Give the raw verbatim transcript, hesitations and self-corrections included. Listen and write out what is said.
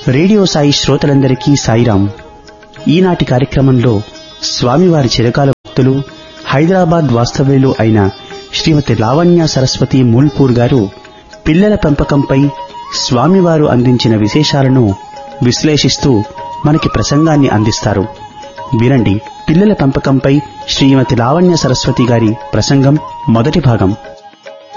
Radio Sai శ్రోతలందరికీ సాయిరాం. ఈనాటి కార్యక్రమంలో స్వామివారి చిరకాల భక్తులు హైదరాబాద్ వాస్తవ్యులు అయిన శ్రీమతి లావణ్య సరస్వతి మూల్పూర్ గారు పిల్లల పెంపకంపై స్వామివారు అందించిన విశేషాలను విశ్లేషిస్తూ మనకి ప్రసంగాన్ని అందిస్తారు. వినండి. పిల్లల పెంపకంపై శ్రీమతి లావణ్య సరస్వతి గారి ప్రసంగం మొదటి భాగం.